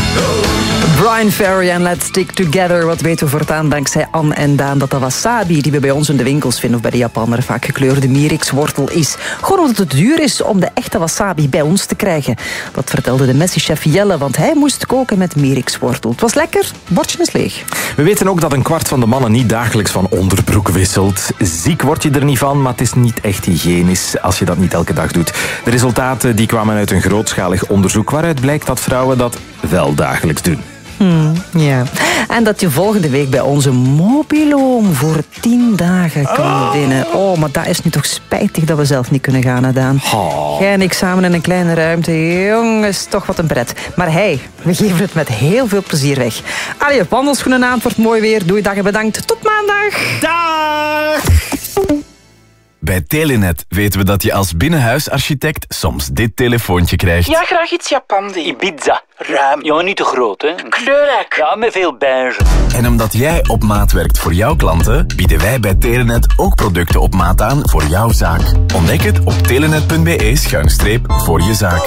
Brian Ferry en Let's Stick Together. Wat weten we voortaan dankzij Anne en Daan dat de wasabi die we bij ons in de winkels vinden of bij de Japaner vaak gekleurde Mirix-wortel is. Gewoon omdat het duur is om de echte wasabi bij ons te krijgen. Dat vertelde de Messi-chef Jelle, want hij moest koken met Mirix-wortel. Het was lekker, bordje is leeg. We weten ook dat een kwart van de mannen niet dagelijks van onderbroek wisselt. Ziek word je er niet van, maar het is niet echt hygiënisch als je dat niet elke dag doet. De resultaten die kwamen uit een grootschalig onderzoek waaruit blijkt dat vrouwen dat wel dagelijks doen. Ja. En dat je volgende week bij onze mobiloom voor 10 dagen kan winnen. Oh, maar dat is nu toch spijtig dat we zelf niet kunnen gaan, hè, Daan. Jij en ik samen in een kleine ruimte. Jongens, toch wat een pret. Maar hey, we geven het met heel veel plezier weg. Allee, wandelschoenen aan, het wordt mooi weer. Doei, dag en bedankt. Tot maandag. Dag! Bij Telenet weten we dat je als binnenhuisarchitect soms dit telefoontje krijgt. Ja, graag iets Japandi. Ibiza. Ruim. Ja, niet te groot, hè. Kleurrijk. Ja, met veel beige. En omdat jij op maat werkt voor jouw klanten, bieden wij bij Telenet ook producten op maat aan voor jouw zaak. Ontdek het op telenet.be/voor je zaak.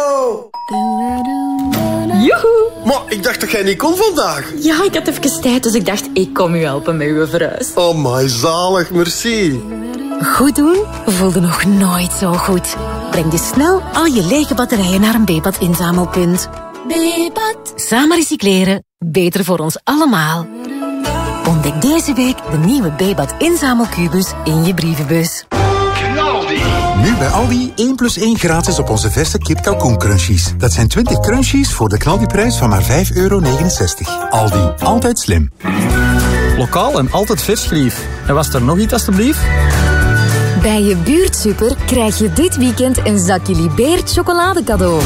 Joehoe! Maar ik dacht dat jij niet kon vandaag. Ja, ik had even tijd, dus ik dacht, ik kom u helpen met uw verhuis. Oh my, zalig, merci. Goed doen voelde nog nooit zo goed. Breng dus snel al je lege batterijen naar een Bebat-inzamelpunt. Bebat. Samen recycleren, beter voor ons allemaal. Ontdek deze week de nieuwe Bebat-inzamelkubus in je brievenbus. Nu bij Aldi 1+1 gratis op onze verse kip kalkoen crunchies. Dat zijn 20 crunchies voor de knaldiprijs van maar €5,69. Aldi, altijd slim. Lokaal en altijd vers, lief. En was er nog iets, alstublieft? Bij je buurtsuper krijg je dit weekend een zakje Libeert chocolade cadeau.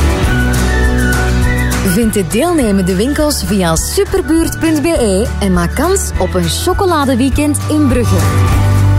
Vind de deelnemende winkels via superbuurt.be en maak kans op een chocoladeweekend in Brugge.